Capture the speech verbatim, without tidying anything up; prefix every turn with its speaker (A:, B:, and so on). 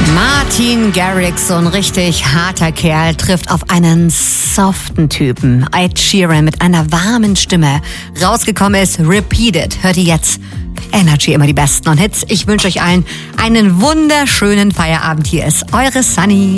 A: Martin Garrix, so ein richtig harter Kerl, trifft auf einen soften Typen. Ed Sheeran mit einer warmen Stimme. Rausgekommen ist Repeat It. Hört ihr jetzt? Energy, immer die besten und Hits. Ich wünsche euch allen einen wunderschönen Feierabend. Hier ist eure Sunny.